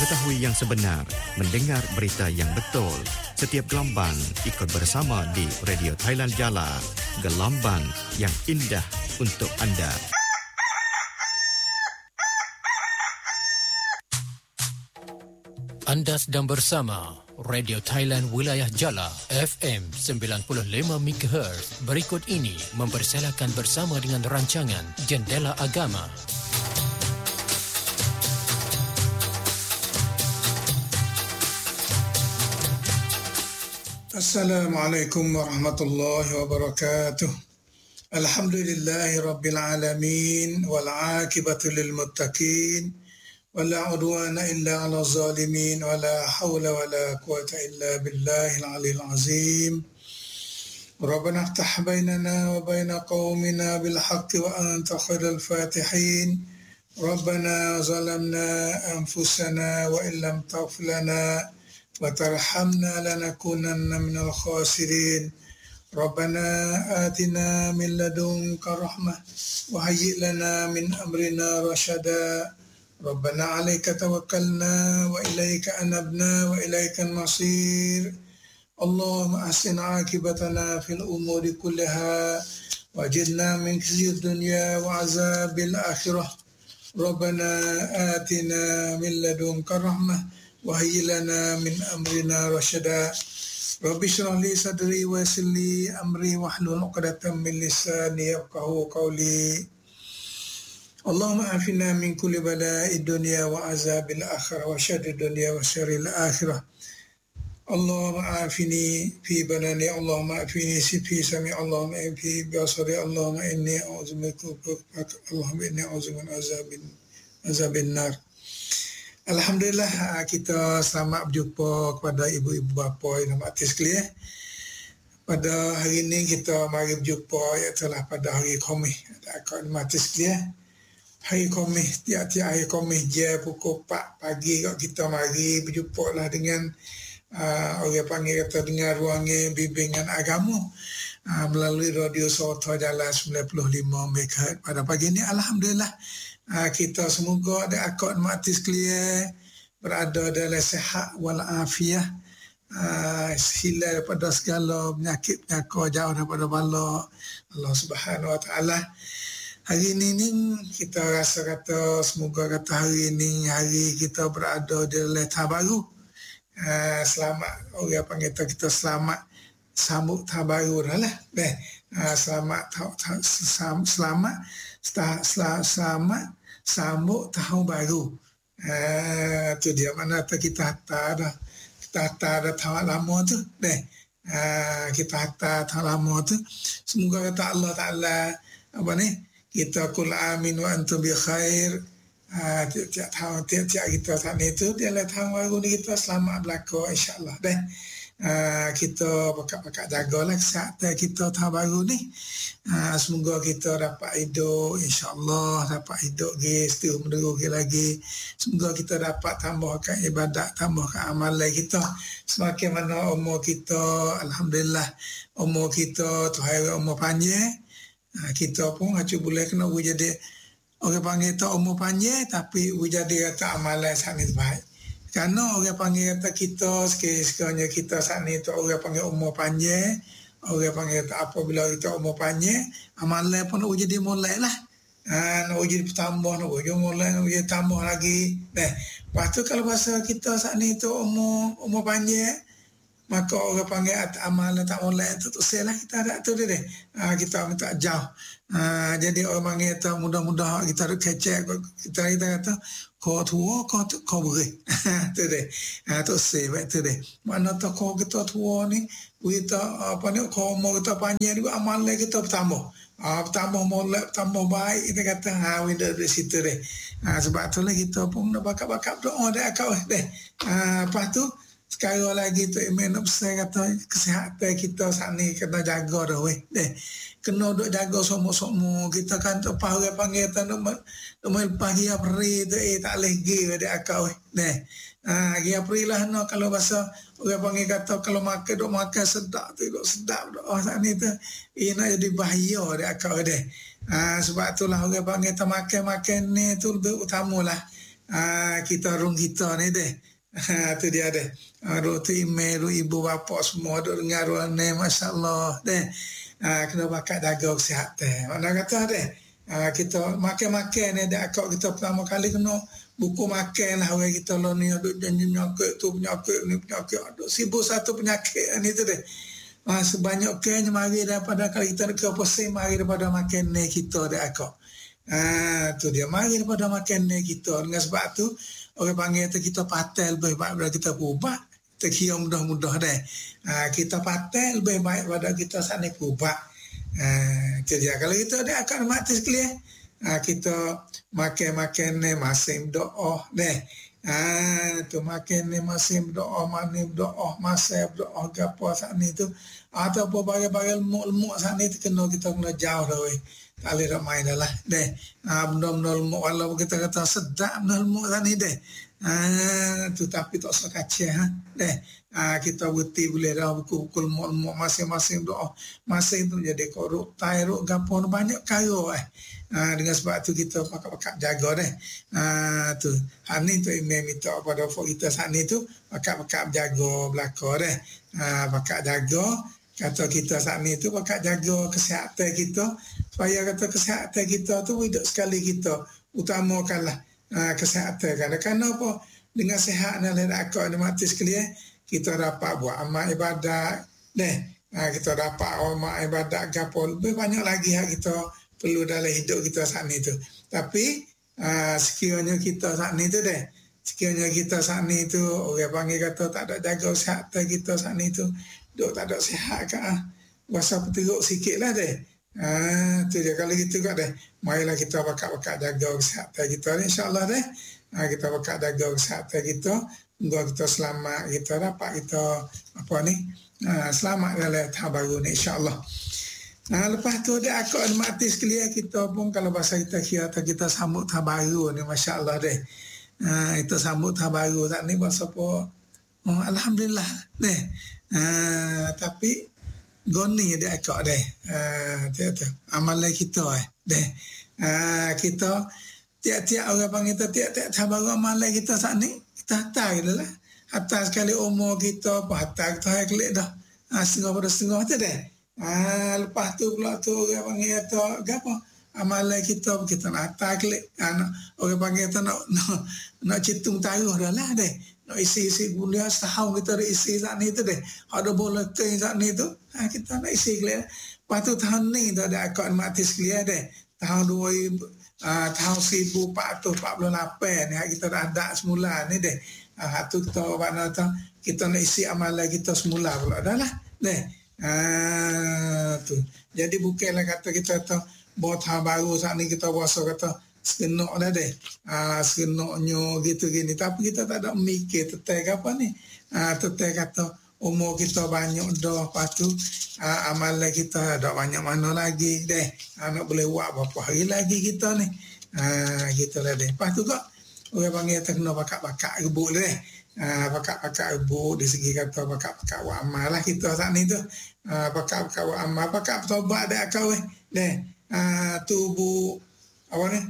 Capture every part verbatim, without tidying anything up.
Mengetahui yang sebenar, mendengar berita yang betul. Setiap gelombang ikut bersama di Radio Thailand Jala. Gelombang yang indah untuk anda. Anda sedang bersama Radio Thailand Wilayah Jala F M sembilan puluh lima megahertz. Berikut ini mempersilakan bersama dengan rancangan Jendela Agama. Assalamualaikum warahmatullahi wabarakatuh. Alhamdulillahi rabbil alamin wal aqibatu lil muttaqin wala udwana illa 'alal zalimin wala haula wala quwwata illa billahil aliyyil azim. Rabbana iftah bainana wa bain qaumina bil haqqi wa anta khairul fatihin. Rabbana zalamna anfusana wa illam taghfir lana وترحمنا لنكونن من الخاسرين. ربنا آتنا من لدنك رحمة وهيئ لنا من أمرنا رشدا. ربنا عليك توكلنا وإليك أنبنا وإليك المصير. اللهم أحسن عاقبتنا في الأمور كلها وأجرنا من خزي الدنيا وعذاب الآخرة. ربنا آتنا من لدنك رحمة وهيئ لنا من أمرنا رشدا. رب اشرح لي صدري ويسر لي أمري واحلل عقدة من لساني يفقهوا قولي. اللهم عافنا من كل بلاء الدنيا وعذاب الآخرة وشر الدنيا وشر الآخرة. اللهم عافني في بناني، اللهم عافني في سمعي، اللهم عافني في بصري، اللهم إني أعوذ بك اللهم إني أعوذ من عذاب عذاب النار. Alhamdulillah, kita selamat berjumpa kepada ibu-ibu bapa yang mati sekalian. Pada hari ini kita mari berjumpa iaitu pada hari Khamis. Akak mati sekalian. Hari Khamis, tiap-tiap hari Khamis je pukul empat pagi kita mari berjumpa lah dengan uh, orang panggil kata dengan ruangan bimbingan agama uh, melalui radio Sota Jala sembilan puluh lima megahertz pada pagi ini. Alhamdulillah. Uh, kita semoga ada akak mati sekalian berada dalam sihat wal afiah, uh, hilang daripada segala penyakit penyakit, jauh daripada bala Allah Subhanahu wa taala. Hari ini ni kita rasa kata semoga kata hari ini hari kita berada di dalam tahun baru. Uh, selamat orang panggil kita selamat sambut tahun baru dah lah. Beh, uh, selamat selamat selamat Selamat, selamat sambut tahun baru. Uh, tu dia mana tu kita hantar dah. Kita hantar dah tahun lama tu. Deh. Uh, kita hantar tahun lama tu. Semoga kata Allah Ta'ala apa ni? Kita kul amin wa antum bi khair. Uh, tiap-tiap tahun, tiap-tiap kita saat ni tu dia lah tahun baru ni kita selamat berlaku insya-Allah. Deh. Uh, kita pakat-pakat jagalah kesihatan kita tahun baru ni. Uh, semoga kita dapat hidup insya-Allah, dapat hidup lagi setahun menerus lagi. Semoga kita dapat tambahkan ibadat, tambahkan amalan kita. Semakin mana umur kita, alhamdulillah umur kita Tuhan umur panjang. Uh, kita pun acu boleh kena jadi orang panggil tu umur panjang tapi jadi kata amalan sangat baik. Kerana orang panggil kata kita sekiranya kita saat ni tu orang panggil umur panjang, orang panggil kata apabila kita umur panjang, amalan pun nak jadi mulai lah. Ha, nak jadi bertambah, nak jadi mulai, nak jadi tambah lagi. Nah, lepas tu kalau bahasa kita saat ni tu umur umur panjang, maka orang panggil amalan tak mulai tu tu selah kita ada tu dia. Ha, kita minta jauh. Ha, jadi orang panggil kata mudah-mudah kita ada kecek, kita kita kata kau tua, kau kau beri. Tu deh. Ah tu sebab tu deh. Mana tak kau kita tua ni, kita apa ni kau mau kita panjang juga amalan kita bertambah. Ah bertambah molek, bertambah baik kita kata ha window di situ deh. Ah sebab tu lah kita pun nak bakat-bakat doa dah kau deh. Ah lepas tu sekarang lagi tu Iman nak saya kata kesihatan kita saat ni kena jaga dah weh. Deh. Kena duk jaga semua-semua. Kita kan tu apa orang panggil tu nak nak pagi April tu eh tak leh gi ada akau eh. Nah. Ah gi April lah no kalau bahasa orang panggil kata kalau makan duk makan sedap tu duk sedap duk oh saat ni tu eh nak jadi bahaya ada akau deh. Ah sebab itulah orang panggil tu makan-makan ni tu lebih utamalah. uh, kita rung kita ni deh. Ha, tu dia deh. Arwah tu email ibu bapa semua duk dengar arwah ni, masya-Allah deh. Ha, kena pakai jaga kesihatan. Mana kata deh. Ha, kita makan-makan ni dak akak kita pertama kali kena buku makan lah orang kita lah ni duk janji penyakit tu penyakit ni penyakit ada sibuk satu penyakit ni tu deh. Ha, sebanyak kan mari daripada kalau kita ke pusing mari daripada makan ni kita dak akak. Ha, tu dia mari daripada makan ni kita. Dengan sebab tu orang panggil tu kita patel lebih baik daripada kita berubah. Kita kira mudah-mudah deh. Ha, kita patel lebih baik daripada kita sana berubah. Ha, itu dia. Kalau kita ada akan mati sekalian, ha, kita makan-makan ni masing doa deh. Ha, tu makan ni masing doa, manim doa, masing doa gapo sana itu. Ataupun bagai-bagai lemuk-lemuk sana itu kena kita kena jauh dah weh. Tak boleh ramai dah lah deh. Ha, benda-benda lemuk walaupun kita kata sedap benda lemuk sana deh. Ah, tu tapi tak usah kacau ha. Deh. Ah, kita bukti boleh dah pukul lemuk-lemuk masing-masing doa. Masing tu jadi koruk, tairuk gapo banyak kaya eh. Ah, dengan sebab tu kita pakak-pakak jaga deh. Ah, tu. Hani tu imam minta pada fok kita saat ni tu pakak-pakak jaga belaka deh. Ah, pakak jaga kata kita saat ni tu pakak jaga kesihatan kita supaya kata kesihatan kita tu hidup sekali kita utamakanlah uh, kesihatan kan. Kerana apa? Dengan sihat dan ledak akak ni mati sekalian kita dapat buat amal ibadat deh. Uh, kita dapat amal ibadat gapo lebih banyak lagi yang kita perlu dalam hidup kita saat ni tu. Tapi uh, sekiranya kita saat ni tu deh. Sekiranya kita saat ni tu orang panggil kata tak ada jaga kesihatan kita saat ni tu duk tak ada sihat ke ah. Rasa peteruk sikit lah deh. Ah, tu dia kalau gitu kat deh. Marilah kita bakal-bakal jaga kesihatan kita ni insya-Allah deh. Ah, kita bakal jaga kesihatan kita. Semoga kita selamat, kita dapat kita apa ni? Ah, selamat dalam tahun baru ni insya-Allah. Nah, lepas tu dia akak mati sekalian kita pun kalau bahasa kita kira kita sambut tahun baru ni masya-Allah deh. Ah, itu sambut tahun baru tak ni bahasa apa? Oh, alhamdulillah deh. Uh, tapi goni dia akak deh. Uh, tu tu amalan kita eh deh. Uh, kita tiap-tiap orang panggil kita tiap-tiap tahun amalan kita saat ni kita hantar gitu lah. Hantar sekali umur kita apa hantar kita hai kelik dah. Ah uh, setengah pada setengah tu deh. Ah uh, lepas tu pula tu orang panggil kita gapo? Amalan kita kita nak hantar kelik. Uh, orang panggil kita nak nak, nak citung taruh dah lah deh. Nak isi-isi kuliah setahun kita ada isi saat ni tu deh. Ada bola kain saat ni tu. Ha, kita nak isi kuliah. Lepas tu tahun ni tu ada akad mati sekalian deh. Tahun dua ribu, uh, tahun seribu empat ratus empat puluh lapan ni kita dah ada semula ni deh. Ha, tu kita mana tu kita nak isi amalan kita semula pula dah lah deh. Ha, tu. Jadi bukanlah kata kita tu buat tahun baru saat ni kita puasa kata sekenok dah deh. Ah, sekenoknya gitu gini. Tapi kita tak ada mikir tetap apa ni. Ah, tetap kata umur kita banyak dah. Lepas tu ah, amalan kita ada banyak mana lagi deh. Ah, nak boleh buat berapa hari lagi kita ni. Ah, gitu lah deh. Lepas tu kok orang panggil kita kena pakak-pakak rebuk deh. Ah, pakak-pakak rebuk di segi kata pakak-pakak buat amal lah kita saat ni tu. Ah, pakak-pakak buat amal. Pakak bertobat dah kau eh. Deh. Ah, tubuh apa ni?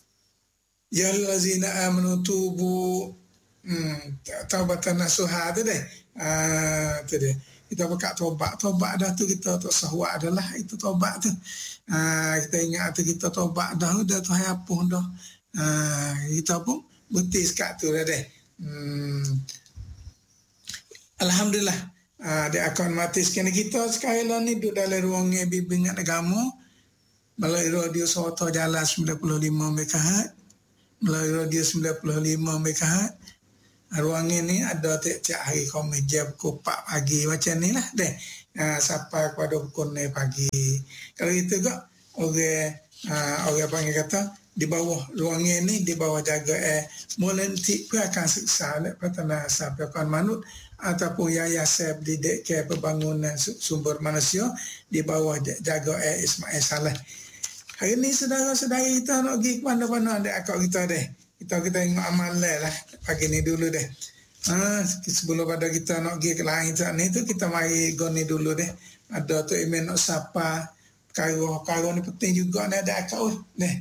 Ya allazina amanu tubu hmm, taubatan nasuha tu deh. Ah, tu deh. Kita buka tobat. Tobat dah tu kita tak sahwat adalah itu tobat tu. Ah, kita ingat tu kita tobat dah dah tu hai apa dah. Ah, kita pun betis kat tu dah deh. Hmm. Alhamdulillah. Ah, dia akan mati sekian kita sekarang ni duduk dalam ruangnya bimbingan agama melalui radio Sawata Jalan sembilan puluh lima megahertz. Melalui radio sembilan puluh lima megahertz. Ruang ini ada tiap-tiap hari Khamis jam pukul empat pagi macam ni lah deh. Uh, sampai kepada pukul enam pagi. Kalau itu kok orang uh, orang panggil kata di bawah ruang ini di bawah jaga eh molentik pun akan siksa lepas tanah sampai kan manut ataupun yayasan pendidik ke pembangunan sumber manusia di bawah jaga eh Ismail Saleh. Hari ni saudara-saudara kita nak pergi ke mana-mana ada akak kita deh. Kita kita tengok amalan lah pagi ni dulu deh. Ha, sebelum pada kita nak pergi ke lain saat ni tu kita mari go ni dulu deh. Ada tu email nak sapa karo-karo ni penting juga ni ada akak deh.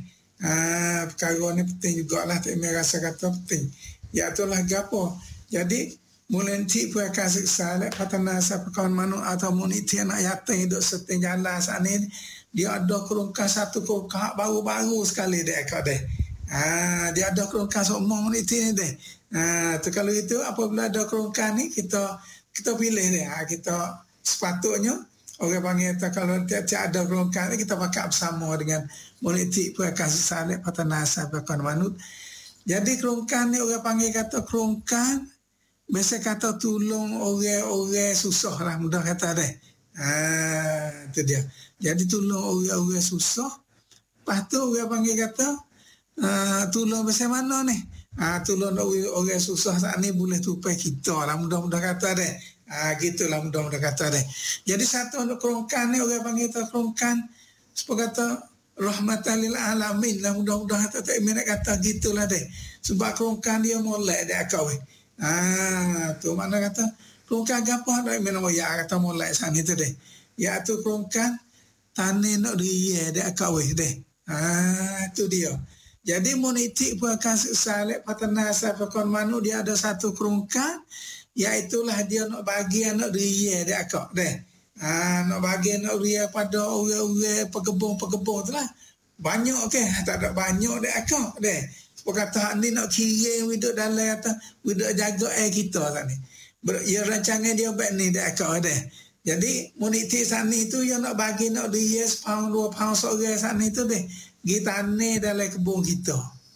Ha, perkara ni penting jugalah, tak mai rasa kata penting. Ya itulah gapo. Jadi mulentik pun akan siksa lek patana siapa kawan manu atau muniti anak yatim hidup seting jalan saat ni, dia ada kerungkan satu kerungkan baru-baru sekali dek akak deh. Ha, dia ada kerungkan semua muniti ni deh. Ha, tu kalau itu apabila ada kerungkan ni kita kita pilih deh. Ha, kita sepatutnya orang panggil tak, kalau tiap-tiap ada kerungkan ni kita pakai bersama dengan politik pun akan salib patana sampai kawan manut. Jadi kerungkan ni orang panggil kata kerungkan, biasa kata tolong orang-orang susah lah, mudah kata deh. Ha, tu dia. Jadi tolong orang-orang susah. Lepas tu orang panggil kata uh, tolong biasa mana ni? Ha, tolong orang susah saat ni boleh tupai kita lah, mudah-mudah kata deh. Ah, gitulah mudah-mudah kata deh. Jadi satu untuk kerongkan ni orang panggil tu kerongkan supaya kata rahmatan lil alamin lah, mudah-mudah kata tak minat kata gitulah deh. Sebab kerongkan dia molek dek akak weh. Ah, tu mana kata kerongkan gapo dak minat ya kata molek sana tu deh. Ya tu kerongkan tane nak dia dek akak weh deh. Ah, tu dia. Jadi monitik pun akan salek patana sapakon manu dia ada satu kerongkan, iaitulah dia nak bagi anak ria dia akak deh. Ha, nak bagi anak ria pada orang-orang pekebun-pekebun tu lah. Banyak ke? Tak ada banyak dia akak deh. Sebab kata ni nak kirim hidup dalam kata hidup jaga air kita tak ni. Ber, ya rancangan dia baik ni dia akak deh. Jadi muniti sani tu yang nak bagi nak ria sepound dua pound seorang sani tu deh. Kita ni dalam kebun kita.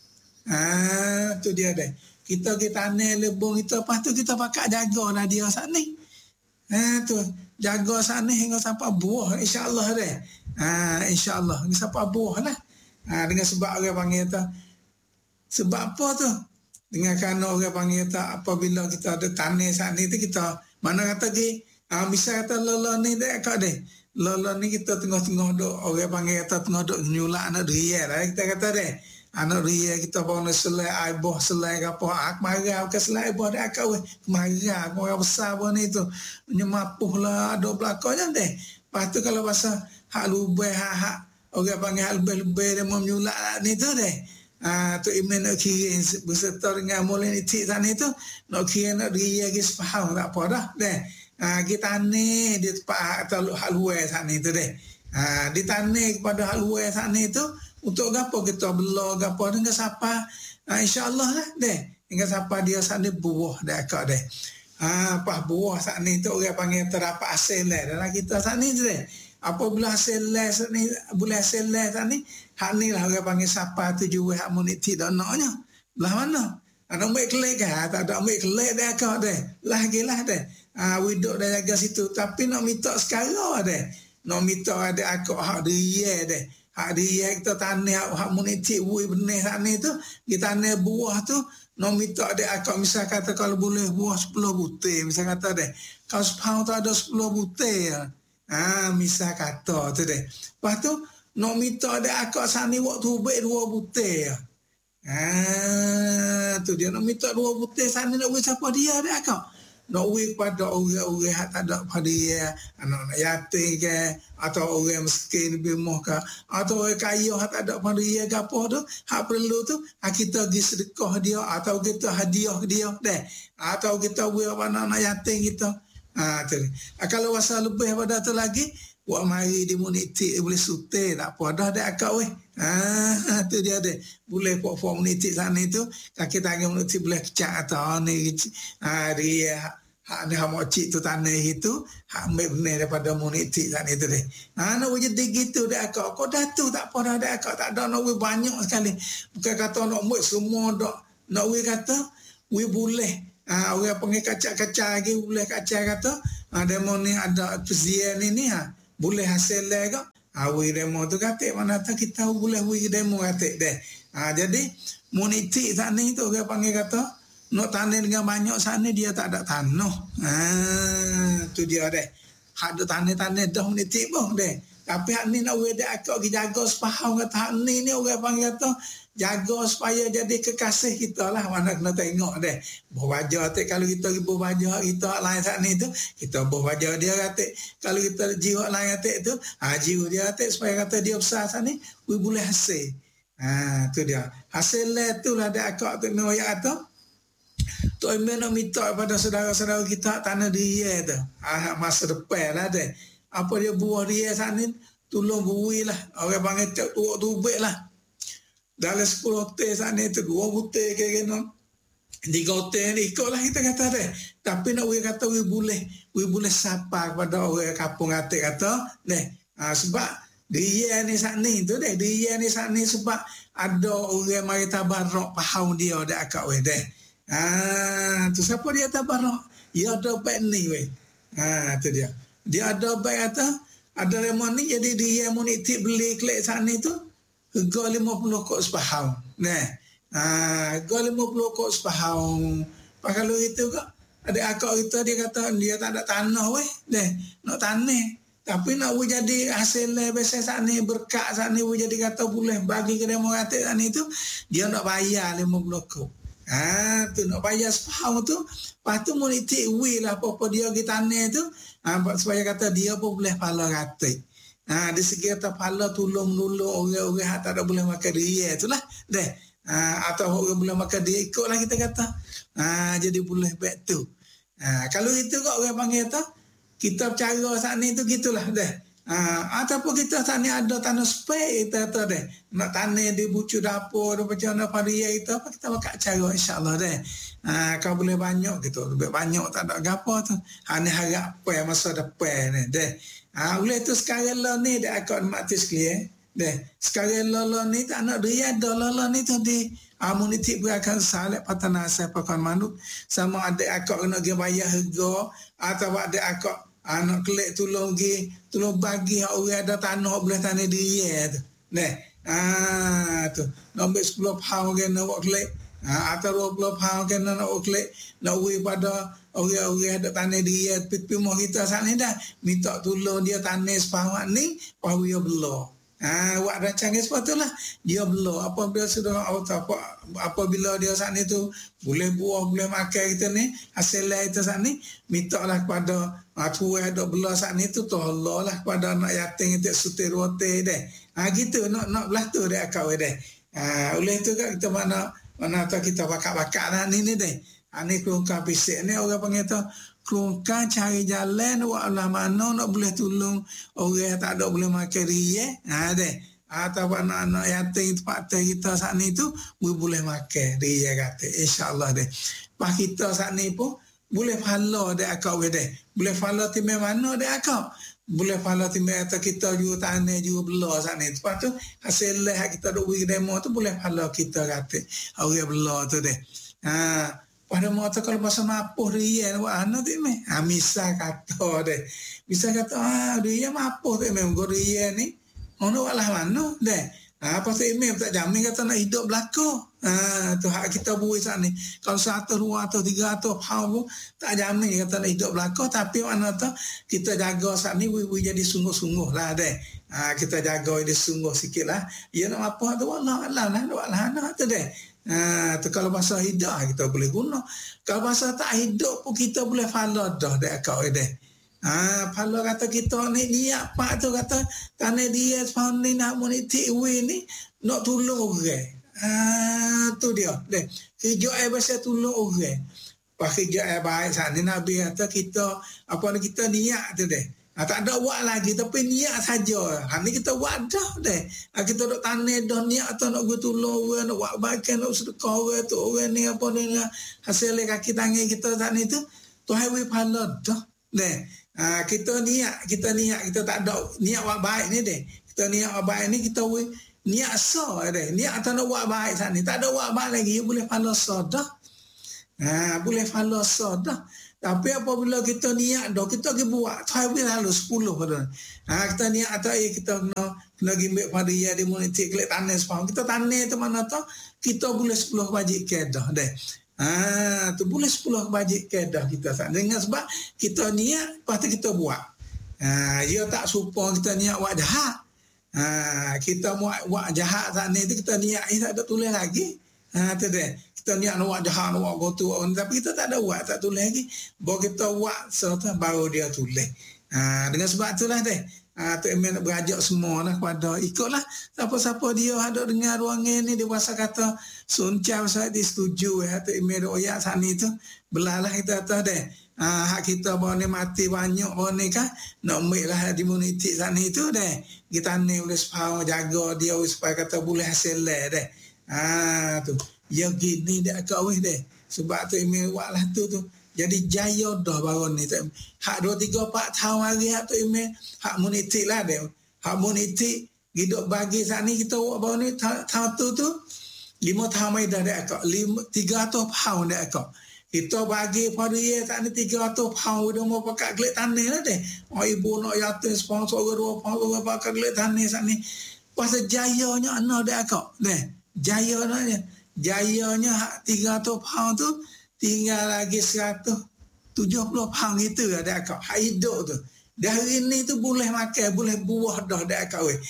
Ah, tu dia deh. Kita kita tanam lebong kita, lepas tu kita pakai jaga lah dia saat ni. Ha, tu jaga saat ni hingga sampai buah, insyaAllah deh. Ha, insyaAllah hingga sampai buah lah. Ha, dengan sebab orang panggil tu, sebab apa tu? Dengan kerana orang panggil tu, apabila kita ada tanam saat ni tu kita, mana kata ki, ha, misal kata lola ni deh kak deh. Lola ni kita tengah-tengah duk, orang panggil kata tengah duk nyulak anak dia lah. Kita kata deh. Anak ria kita bawa selai aibah selai apa ak marah ke selai aibah dak kau marah kau besar pun itu nyemapuh lah ada belakangnya deh. Lepas tu kalau bahasa hak lubeh hak hak orang panggil hak lebih-lebih dia mau menyulak ni tu deh. Ah tu imen nak kirim beserta dengan moliniti sana itu nak kirim nak ria ke sepahang tak apa dah deh. Ah kita ni di tempat atau hak luar sana itu deh. Ah ditane kepada hak luar sana itu untuk gapo kita bela gapo dengan siapa, ha, insyaallah lah deh dengan siapa dia sana buah dak akak deh. Ha, apa buah saat ni tu orang panggil terdapat hasil lah dalam kita saat ni deh. Apabila hasil lah saat ni boleh hasil lah saat ni, hak ni lah orang panggil siapa tu jual hak muniti dak naknya. Belah mana? Ada ambil kelik ke? Tak ada ambil kelik dak akak deh. Lagilah deh. Ah, ha, widok dah jaga situ tapi nak minta sekarang deh. Nak minta ada akak hak dia deh. Hak dia kita tanah hak muniti wui benih hak ni tu kita tanah buah tu nak minta ada akak misal kata kalau boleh buah sepuluh butir misal kata deh kalau sepound tu ada sepuluh butir ya. Ha misal kata tu deh. Lepas tu nak minta ada akak sani waktu baik dua butir. Ha tu dia nak minta dua butir sani nak bagi siapa dia ada akak. Nak bagi kepada orang-orang yang tak ada pada dia, anak-anak yatim ke, atau orang miskin lebih moh ke, atau orang kaya yang tak ada pada dia ke apa tu, hak perlu tu, kita pergi sedekah dia, atau kita hadiah dia, deh. Atau kita beri anak-anak yatim kita. Ha, tu. Kalau rasa lebih pada tu lagi, buat mari di muniti boleh sutir, tak apa dah dek akak weh. Ha, tu dia deh. Boleh buat form muniti sana itu, kaki tangan muniti boleh kecak atau ni, ha, dia hak ni hak mocik tu tanah itu hak ambil benih daripada muniti sana itu deh. Ha, nak jadi gitu dek akak. Kau dah tu tak apa dah dek akak, tak ada nak banyak sekali. Bukan kata nak buat semua dak. Nak we kata we boleh. Ha, orang panggil kacak-kacak lagi boleh kacak kata. Ha, demo ni ada perzian ini ha. Boleh hasil lah ke? Ha, we demo tu kata mana tak kita boleh we demo kata deh. Ha, jadi muniti sana itu orang panggil kata nak tanah dengan banyak sana dia tak ada tanah. Ha, tu dia deh. Hak ada tanah-tanah dah muniti pun deh. Tapi hak ni nak we dak akak pergi jaga sepahang kata hak ni ni orang panggil kata jaga supaya jadi kekasih kita lah. Mana kena tengok deh. Buah wajah atik kalau kita buah wajah kita lain saat ni tu kita buah wajah dia atik. Kalau kita jiwa lain atik tu ha, jiwa dia atik supaya kata dia besar saat ni we boleh hasil. Ha, tu dia. Hasil tu lah ada akak tu memang ayat tu. Tu email nak minta kepada saudara-saudara kita tanah dia tu. Ah, masa depan lah deh. Apa dia buah dia saat ni, tolong bui lah. Orang panggil cak tuak tubik lah. Dalam sepuluh hotel saat ni tu, dua hotel kira-kira. Tiga hotel ni ikutlah kita kata deh. Tapi nak we kata we boleh, we boleh sapa kepada orang kampung atik kata, deh. Ha, sebab dia ni saat ni tu deh. Dia ni saat ni sebab ada orang mari tabarok faham dia dak akak we deh. Ah, tu siapa dia tabarok? Ya ada baik ni we. Ha, tu dia. Dia ada baik kata ada lemon ni jadi dia muniti beli klik saat ni tu harga lima puluh kok sepahau. Nah. Ah, harga lima puluh kok sepahau. Pak kalau itu kok ada akak kita dia kata dia tak ada tanah we. Deh, nak tanah. Tapi nak we jadi hasil biasa saat ni berkat saat ni we jadi kata boleh bagi ke demo kata saat ni tu dia nak bayar lima puluh kok. Ah, tu nak bayar sepahau tu. Lepas tu muniti we lah apa-apa dia pergi tanah tu. Ah, supaya kata dia pun boleh pala kata. Ah, di segi kata pala tolong-nolong orang-orang yang tak ada boleh makan dia itulah. Deh. Ah, atau orang boleh makan dia ikutlah kita kata. Ah, jadi boleh baik tu. Ah, kalau itu kok orang panggil tu, kita cara saat ni tu gitulah deh. Ah, ataupun kita saat ni ada tanah spek kita tu deh. Nak tanah di bucu dapur, macam mana varia itu apa kita pakai cara insya-Allah deh. Ah, kau boleh banyak gitu. Lebih banyak tak ada gapo tu. Hanya harap apa masa depan ni deh. Ah, boleh tu sekarang lah ni dah akak mati sekalian. Deh, sekarang lolo ni tak nak dia ada lolo ni tadi amuniti berakan salep patana saya pakai manuk sama ada akak kena dia bayar harga atau ada akak anak kelek tolong gi tolong bagi orang ada tanah boleh tanah dia tu. Deh. Ah tu. Nombor sepuluh pound kan nak kelek. Ah atau dua puluh pound kan nak kelek. Nak we pada orang-orang ada tanah dia pipi mau kita sana dah minta tolong dia tanah sepahaman ni pau dia belah. Ah, awak rancang sepatutlah dia belah apabila sudah apa apabila dia saat ni tu boleh buah boleh makan kita ni hasil itu saat ni mintalah kepada aku ada belah saat ni tu tolong lah kepada anak yatim itu sutir roti deh. Ah gitu nak nak belah tu deh akak deh. Ah oleh tu kan kita mana mana tu kita bakak-bakak lah ni ni deh. Ah ni kelungkang pisik ni orang panggil tu kelungkang cari jalan wak lah mana nak boleh tolong orang tak ada boleh makan ria. Ha deh. Atau anak-anak yatim tempat kita saat ni tu boleh makan ria kata. Insya-Allah deh. Pas kita saat ni pun boleh follow deh akak we deh. Boleh follow tim mana deh akak. Boleh follow tim atau kita juga tanah juga belah saat ni. Lepas tu hasil lah kita duk bagi demo tu boleh follow kita kata. Orang belah tu deh. Ha pada mata kalau masa mapuh dia wah ana tu meh ha misal kata deh bisa kata ah dia mapuh tu meh go dia ni ono walah mana deh ha apa tu meh tak jamin kata nak hidup belaka ha tu hak kita buat saat ni kalau seratus dua ratus tiga ratus pound tak jamin kata nak hidup belaka tapi mana tu kita jaga saat ni we, we jadi sungguh-sungguh lah deh ha kita jaga dia sungguh sikitlah ya nak apa tu wallah Allah lah wallah anak tu deh. Ha, tu kalau masa hidup kita boleh guna. Kalau masa tak hidup pun kita boleh follow dah dek kau deh. Ha, follow kata kita ni niat pak tu kata tanah dia sepahun ni nak muniti we ni nak tolong orang. Ha, tu dia deh. Hijau ai bahasa tolong orang. Pak hijau ai baik saat ni Nabi kata kita apa ni kita niat tu deh. Ha, tak ada buat lagi tapi niat saja. Ha ni kita buat dah deh. Ha, kita duk tanah dah niat atau nak gua tolong orang nak buat bagian nak sedekah orang tu orang ni apa ni hasil kaki tangan kita saat ni tu Tuhan we pahala dah deh. Ha, kita niat kita niat kita tak ada niat buat baik ni deh. Kita niat buat baik ni kita we niat sah deh. Niat atau nak buat baik saat ni tak ada buat baik lagi boleh pahala sah dah. Ha, boleh pahala sah dah. Tapi apabila kita niat dah kita pergi buat tahun lalu sepuluh pada. Ha kita niat atau eh kita kena kena gimbik pada dia di muniti kelek tanah sepahang. Kita tanah tu mana tu kita boleh sepuluh bajik kedah deh. Ha tu boleh sepuluh bajik kedah kita tak dengan sebab kita niat lepas tu kita buat. Ha dia tak supaya kita niat buat jahat. Ha kita buat buat jahat saat ni tu kita niat eh tak ada tulis lagi. Ha tu deh. Kita niat nak buat jahat, nak buat gotu, tapi kita tak ada buat, tak tulis lagi. Baru kita buat serta baru dia tulis. Ha, dengan sebab itulah deh. Ah, tu Emel nak berajak semua lah kepada ikutlah siapa-siapa dia ada dengar ruangan ni dia rasa kata sunca saya dia setuju ya tu Emel oyak sani tu belalah kita atas deh. Ah, hak kita bawa ni mati banyak bawa ni kan nak ambil lah di imuniti sani tu deh. Kita ni boleh supaya jaga dia supaya kata boleh hasil lah deh. Ah tu. Ya gini dia agak weh deh. Sebab tu Emel buat lah tu tu. Jadi jaya dah baru ni. Hak dua, tiga, empat tahun hari hak tu Emel. Hak munitik lah dia. Hak munitik. Hidup bagi saat ni kita buat baru ni. Tahun tu tu. Lima tahun mai dah dia akak. Tiga ratus pound dia akak. Kita bagi pada dia saat ni tiga ratus pound. Dia mau pakai gelik tanah lah dia. Oh ibu nak yatim sponsor ke dua pound. Dia pakai gelik tanah saat ni. Pasal jayanya anak dia akak. Dia. Jaya dia. Jayanya hak tiga ratus pound tu. Tinggal lagi seratus tujuh puluh pound itu ada akak. Hak hidup tu. Dah hari ni tu boleh makan, boleh buah dah ada akak weh.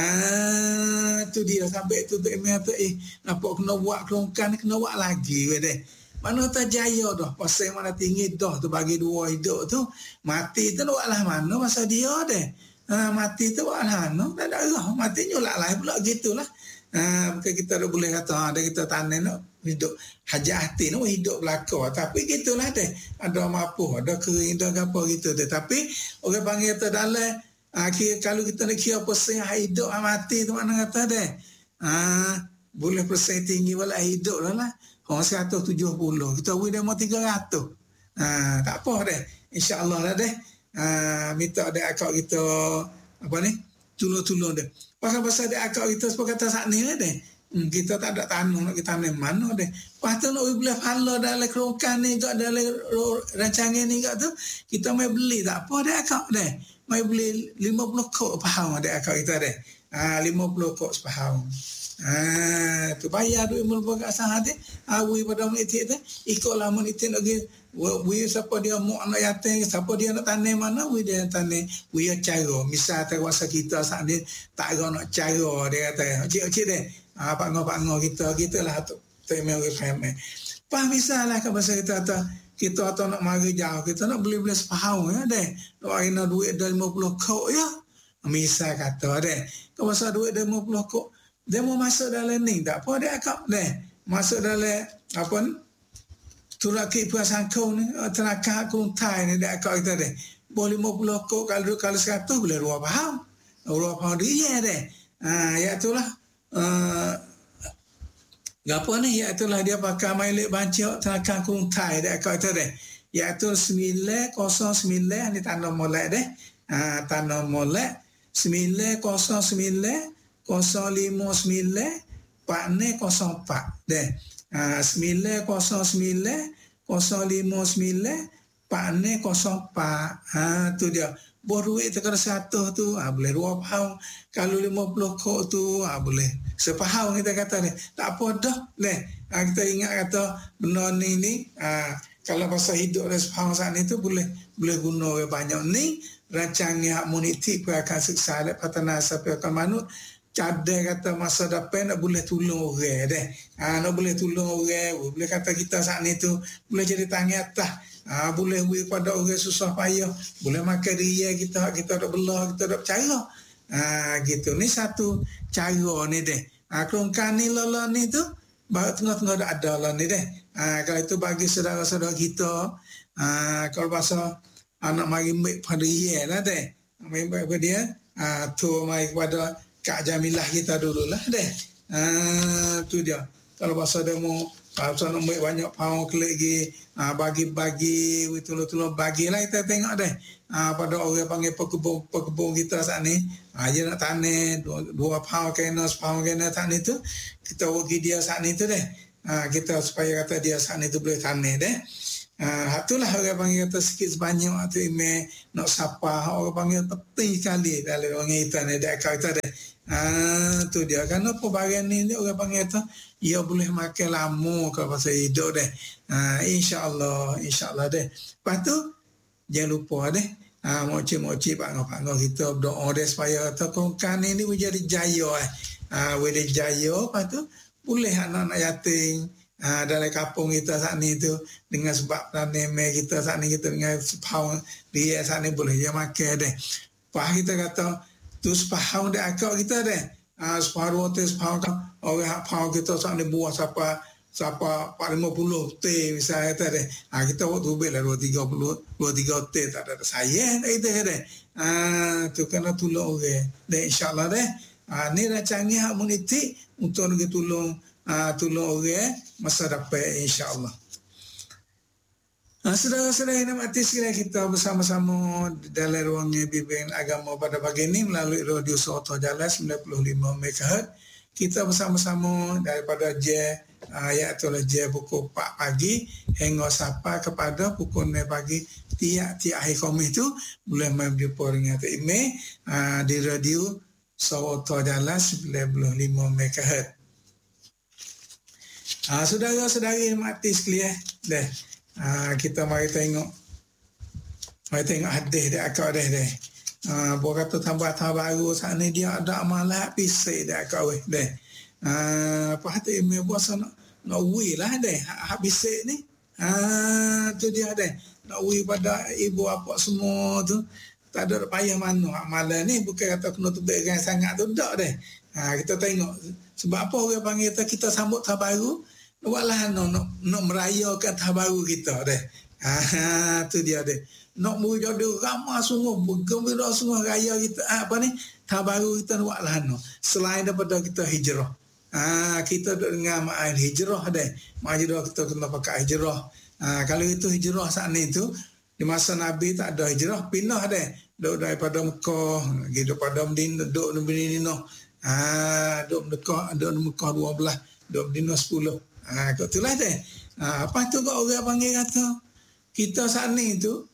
Ah, tu dia sampai tu tu Emel tu eh nampak kena buat kelongkan kena buat lagi weh deh. Mana tak jaya dah. Pasal mana tinggi dah tu bagi dua hidup tu. Mati tu buatlah mana masa dia deh. Ah, mati tu buatlah mana. Tak ada lah. Mati nyolak lah pula gitulah. Ah, bukan kita dah boleh kata ada kita tanah nak hidup hajat hati nak hidup belaka tapi gitulah deh ada mampu ada kering ada apa gitu deh tapi orang panggil tu dalam akhir kalau kita nak kira persen hidup mati tu mana kata deh ah boleh persen tinggi wala hidup lah lah orang seratus tujuh puluh kita beri dia mau tiga ratus ah tak apa deh insyaallah lah deh ah minta deh akak kita apa ni tolong-tolong deh pasal-pasal deh akak kita sebab kata saat ni lah deh. Hmm, kita tak ada tanah nak kita ambil mana deh. Lepas tu nak boleh pahala dalam kerongkan ni kat dalam rancangan ni kat tu kita mai beli tak apa deh akak deh. Mai beli lima puluh kok faham deh akak kita deh. Ah lima puluh kok sepaham. Ah tu bayar duit mula kat sana deh. Awi pada menitik tu ikutlah menitik lagi. Wi siapa dia mau anak yatim, siapa dia nak tanam mana, wi dia tanam. Wi cara. Misal terkuasa kita saat ni tak ada nak cara dia kata. Cik-cik deh. Ah, pak ngok-pak ngok kita gitulah tu tema we family. Pas misalnya ke bahasa kita tu kita atau nak mari jauh kita nak beli-beli sepahau ya deh. Nak kena duit dah lima puluh kok ya. Misal kata deh. Ke bahasa duit dah lima puluh kok dia mau masuk dalam ni tak apa dia akak deh. Masuk dalam apa ni? Turaki perasaan kau ni tenaga kuntai ni dia akak kita deh. Boleh lima puluh kok kalau kalau seratus boleh dua pahau. Dua pahau dia deh. Ah ya itulah. Uh, apa ni iaitulah dia pakai milik bancok tenaga kuntai dia kata deh iaitu sembilan kosong sembilan ni tanam molek deh ah tanam molek sembilan kosong sembilan kosong lima sembilan empat kosong empat deh ah sembilan kosong sembilan kosong lima sembilan empat kosong empat ah tu dia. Baru duit tekan satu tu, ah, boleh dua pound. Kalau lima puluh kok tu, ah, boleh sepahau kita kata ni. Tak apa dah. Leh. Ah, kita ingat kata benda ni ni, ah, kalau pasal hidup dan sepahau saat ni tu, boleh boleh guna banyak ni. Rancangan hak muniti akan siksa dan patana sampai akan manut. Cadai kata masa depan nak boleh tolong orang deh. Ah, nak boleh tolong orang. Boleh kata kita saat ni tu, boleh jadi tangan atas. Ah, boleh beri pada orang susah payah, boleh makan dia kita kita dak belah kita dak percaya. Ah gitu ni satu cara ni deh. Ah kerongkan ni lala ni tu baru tengah-tengah dak ada lah ni deh. Ah kalau itu bagi saudara-saudara kita ah kalau pasal anak mari ambil pada dia lah deh. Ambil pada dia ah tu mai kepada Kak Jamilah kita dululah deh. Ah tu dia. Kalau pasal demo pasal nak ambil banyak pound klik lagi ah, bagi-bagi betul-betul bagilah kita tengok deh ah, pada orang panggil pekebun pekebun kita saat ni ah, dia nak tanam dua, dua pound kena sepound kena saat ni tu kita bagi dia saat ni tu deh ah, kita supaya kata dia saat ni tu boleh tanam deh ah, itulah orang panggil kata sikit sebanyak tu email nak sapa orang panggil penting sekali dalam orang kita ni deh kata deh ah, tu dia kan apa bagian ni orang panggil tu ia boleh makan lama kalau pasal hidup deh. Ha, InsyaAllah, insyaAllah deh. Lepas tu, jangan lupa deh. Ha, moci-moci pak ngok-pak ngok kita berdoa deh supaya kerongkan ini menjadi jaya eh. Ha, boleh jaya, lepas tu boleh anak-anak yatim ha, dalam kampung kita saat ni tu dengan sebab tanam kita saat ni kita dengan sepahang dia saat ni boleh dia makan deh. Pak kita kata tu sepahang dek akak kita deh. Ah separuh tu sepahang orang pahang kita sak ni buah siapa siapa empat lima puluh T misalnya kata deh. Ah kita waktu ubek lah dua tiga puluh dua tiga T tak ada saya dah itu deh. Ah tu kena tolong orang. Deh insya-Allah deh. Ah ni dah canggih hak moniti untuk nak tolong ah tolong orang masa dapat insya-Allah. Nah, saudara-saudara yang mati sekalian, kita bersama-sama dalam ruangnya bimbingan agama pada pagi ini melalui radio Sawatah Jalan sembilan puluh lima megahertz. Kita bersama-sama daripada J ayat atau J pukul empat pagi hingga sampai kepada pukul enam pagi tiap-tiap hari Khamis itu boleh berjumpa dengan Tok Ime uh, di radio Sawatah Jalan sembilan puluh lima megahertz. Uh, saudara-saudara yang mati sekalian, deh. Ha, kita mari tengok mari tengok hadis dia akak dia deh. Ha, buat kata tambah-tambah baru saat ni dia ada amalan pisai dia akak weh deh. Ha, apa hati ime buat sana nak wi lah deh hak pisai ni. Ha, tu dia deh. Nak wi pada ibu apa semua tu tak ada payah mana amalan ni, bukan kata kena tebakkan sangat tu dak deh. Ha, kita tengok sebab apa orang panggil kita, kita sambut tahun baru. Buatlah no, no, no merayakan tahun baru kita deh. Ha, tu dia deh. Nak berjodoh ramai sungguh, bergembira sungguh raya kita. Apa ni? Tahun baru kita buatlah no. Selain daripada kita hijrah. Ha, kita duk dengar makna hijrah deh. Makna hijrah kita kena pakai hijrah. Ha, kalau itu hijrah saat ni tu di masa Nabi tak ada hijrah, pindah deh. Duk daripada Mekah, pergi daripada Madinah, duk di Madinah. Ah, duk Mekah, duk Mekah dua belas, duk Madinah sepuluh. Ah, kau itulah deh. Ah, apa tu kau orang panggil kata kita saat ni tu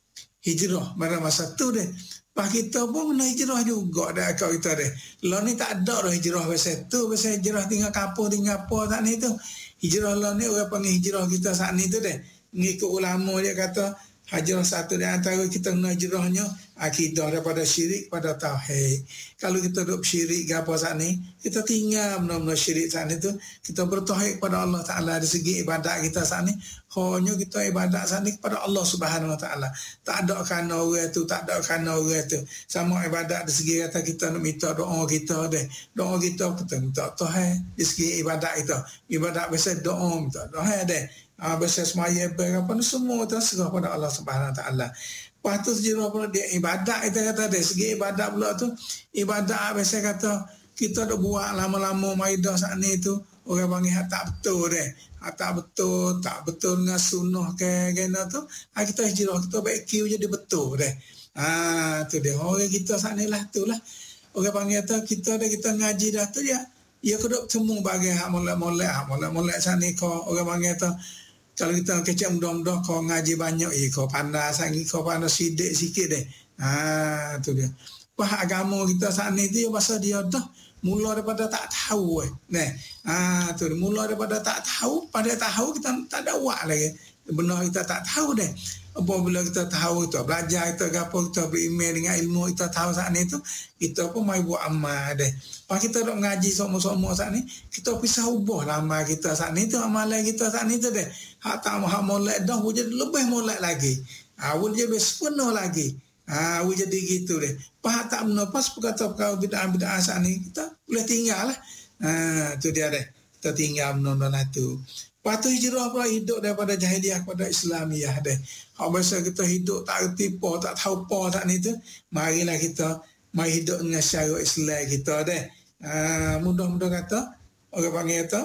hijrah pada masa tu deh. Pas kita pun kena hijrah juga dah kau kita deh. Lah ni tak ada dah hijrah pasal tu, pasal hijrah tinggal kampung tinggal apa saat ni tu. Hijrah lah ni orang panggil hijrah kita saat ni tu deh. Ngikut ulama dia kata hijrah satu di antara kita kena hijrahnya akidah daripada syirik pada tauhid. Kalau kita duduk syirik ke apa saat ni, kita tinggal benar-benar syirik saat ni tu, kita bertauhid kepada Allah Ta'ala dari segi ibadat kita saat ni, hanya kita ibadat saat ni kepada Allah Subhanahu Wa Ta'ala. Tak ada kerana orang tu, tak ada kerana orang tu. Sama ibadat dari segi kata kita nak minta doa kita deh. Doa kita, kita minta tauhid dari segi ibadat kita. Ibadat biasa doa, minta doa deh. Ah, biasa semaya apa ni semua terserah pada Allah Subhanahu Wa Taala. Lepas tu hijrah pula dia ibadat kita kata dari segi ibadat pula tu ibadat biasa kata kita dah buat lama-lama maidah saat ni tu orang panggil tak betul deh. Tak betul, tak betul dengan sunnah ke kena tu. Ah, kita hijrah kita baik Q jadi betul deh. Ah, tu dia orang kita saat ni lah tu lah. Orang panggil tu kita dah kita ngaji dah tu dia. Ya kedok temu bagai hak molek-molek, hak molek-molek saat ni kau orang panggil tu. Kalau kita kecek mudah-mudah kau ngaji banyak, eh kau pandai sangat, kau pandai sidik sikit deh. Ha, tu dia. Wah agama kita saat ni dia pasal dia dah mula daripada tak tahu eh. Nah, ha, tu dia. Mula daripada tak tahu, pada tahu kita tak ada buat lagi. Benar kita tak tahu deh. Apabila kita tahu kita belajar kita apa kita berimej dengan ilmu kita tahu saat ni tu kita pun mai buat amal deh. Pas kita dok ngaji sama-sama saat ni kita pisah ubah lah amal kita saat ni tu amalan kita saat ni tu deh. Hak tak hak molek dah jadi lebih molek lagi. Ah ha, jadi sepenuh lagi. Ah ha, jadi gitu deh. Pas tak benar pas perkata-perkata bid'ah-bid'ah saat ni kita boleh tinggal lah. Ah ha, tu dia deh. Kita tinggal benar-benar tu. Lepas tu hijrah pula hidup daripada jahiliah kepada Islamiah deh. Hak biasa kita hidup tak erti apa, tak tahu apa saat ni tu. Marilah kita mari hidup dengan syariat Islam kita deh. Ah, mudah-mudah kata orang panggil kata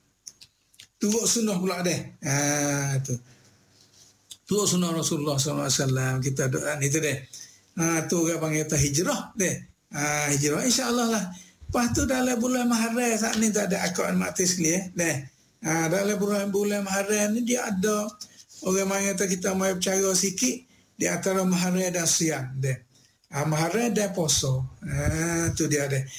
turut sunnah pula deh. Ah, tu. Turut sunnah Rasulullah sallallahu alaihi wasallam kita doa ni tu deh. Ah, tu orang panggil kata hijrah deh. Ah, hijrah insya-Allah lah. Lepas tu dalam bulan Muharram saat ni tak ada akad mati sekalian deh. Ha, dalam bulan-bulan Muharram ni dia ada orang mengata kita mai bercara sikit di antara Muharram dan Siam deh. Ha, Muharram dan puasa. Ha, tu dia deh.